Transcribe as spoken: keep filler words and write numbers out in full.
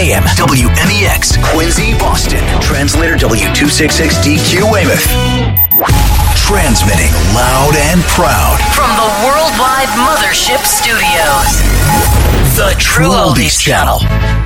A M, W M E X, Quincy, Boston. Translator W two sixty-six D Q, Weymouth. Transmitting loud and proud from the Worldwide Mothership Studios. The True Oldies Channel.